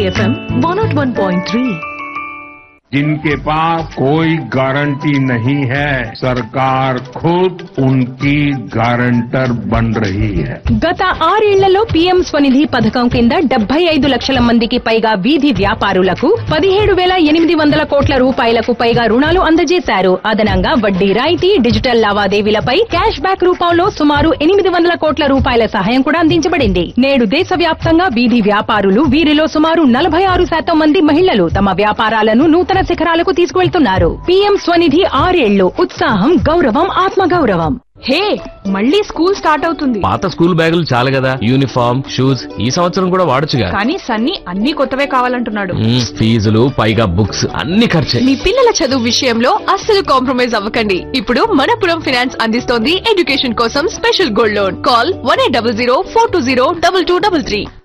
FM 101.3। जिनके पास कोई guarantee नहीं है, सरकार खुद उनकी गारंटर बन रही है। గత 6 ఏళ్లలో పీఎం స్వనిధి పథకం కింద 75 లక్షల మందికి పైగా వీధి వ్యాపారులకు 17,800 కోట్ల రూపాయలకు పైగా రుణాలు అందజేశారు. అదనంగా వడ్డీ రాయితీ, డిజిటల్ లావాదేవీలపై క్యాష్ బ్యాక్ రూపంలో సుమారు 800 కోట్ల రూపాయల సహాయం కూడా అందించబడింది. నేడు దేశవ్యాప్తంగా వీధి వ్యాపారులు, వీరిలో సుమారు 46% మంది మహిళలు తమ వ్యాపారాలను నూతన శిఖరాలకు తీసుకువెళ్తున్నారు. పీఎం స్వనిధి 6 ఏళ్లు ఉత్సాహం, గౌరవం, ఆత్మగౌరవం. హే, మళ్ళీ స్కూల్ స్టార్ట్ అవుతుంది. పాత స్కూల్ బ్యాగులు చాలు కదా, యూనిఫామ్, షూస్ ఈ సంవత్సరం కూడా వాడొచ్చుగా. కానీ సన్నీ అన్ని కొత్తవే కావాలంటున్నాడు. ఫీజులు పైగా బుక్స్ అన్ని ఖర్చే. మీ పిల్లల చదువు విషయంలో అస్సలు కాంప్రమైజ్ అవ్వకండి. ఇప్పుడు మనపురం ఫైనాన్స్ అందిస్తోంది ఎడ్యుకేషన్ కోసం స్పెషల్ గోల్డ్ లోన్. కాల్ 1800 420 2233.